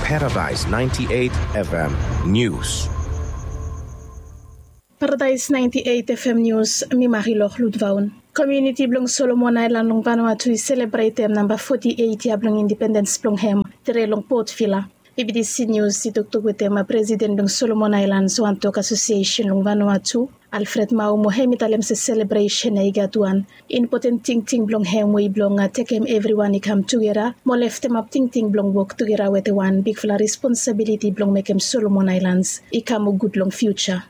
Paradise 98 FM News. Paradise 98 FM News, mi Marilor Ludvaun. Community blong Solomon Island long Vanuatu celebrate number 48 ya blong independence blong hem, tere long Port Vila. BBC News situktuk tema President long Solomon Islands Wantok Association long Vanuatu, Alfred Mau Mohemit alem se celebration na igatuan. Important ting blong hem way blong take him everyone come together. Mo left them up ting blong work together with one big fla responsibility blong make him Solomon Islands. Ikamu good long future.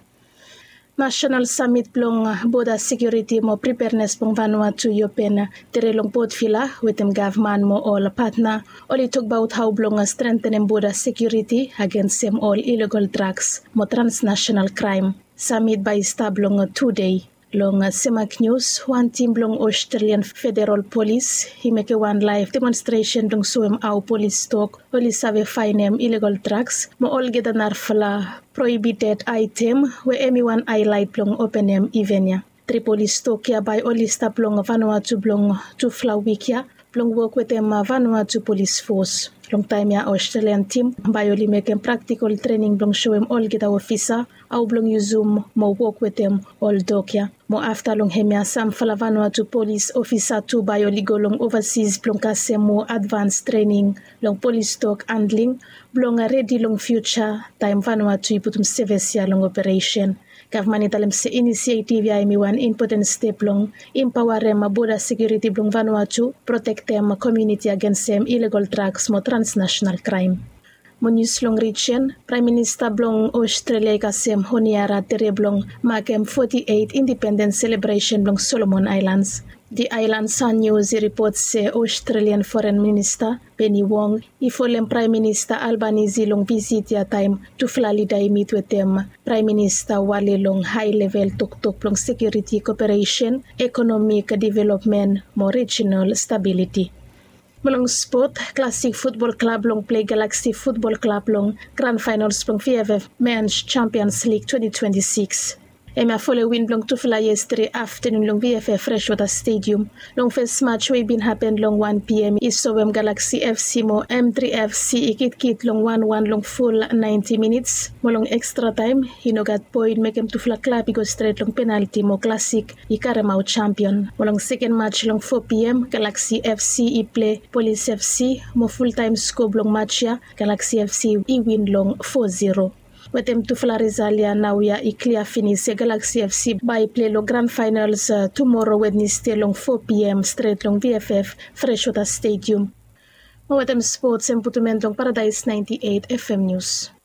National Summit blong border security mo preparedness blong Vanuatu yopen tere long Port Vila with them government mo all partner. Only talk about how blong strengthening border security against them all illegal drugs mo transnational crime. Summit by stab long 2 day. Long Semak News, one team long Australian Federal Police, he make a one live demonstration long suem au police talk, only save fine illegal drugs, mo all get an arfla prohibited item, where anyone highlight long open evenia. Tripoli stock ya by only stop long Vanuatu blong to Flawikia, blong work with them Vanuatu police force. Long time ya Australian team, by only making practical training blong show him all get a officer, au blong use Zoom, mo work with them all dokia. Mo after long hemia some Vanuatu police officer to by only go long overseas blong kase mo advanced training, long police stock handling, blong a ready long future, time Vanuatu iputum service ya long operation. Government italem se initiative ya one important step long empower them border security blong Vanuatu, protect them community against them illegal drugs mo transnational crime. Mo news long region, Prime Minister blong Australia kasem honiara tere blong makem 48 independence celebration blong Solomon Islands. The Island Sun News reports say Australian Foreign Minister Penny Wong ifolem Prime Minister Albanese long visit ya time to Florida meet with them. Prime Minister wale long high level tok long security cooperation, economic development, more regional stability. Malong sport, Classic Football Club long play Galaxy Football Club long Grand Finals long VFF Men's Champions League 2026. Emma follow win long to fly yesterday afternoon long VFF Freshwater Stadium. Long first match we been happen long 1 p.m. is Sowem Galaxy FC mo M3FC ikit long 1-1 long full 90 minutes. Molong extra time, hinogat point make him to fly club go straight long penalty mo Classic Ikaramau champion. Molong second match long 4 p.m. Galaxy FC play Police FC mo full time score long match ya Galaxy FC win long 4-0. With them to Florizalia now ya clear finish Galaxy FC by play long grand finals tomorrow Wednesday long 4 p.m. straight long VFF Freshwater Stadium. With them sports and putument long Paradise 98 FM News.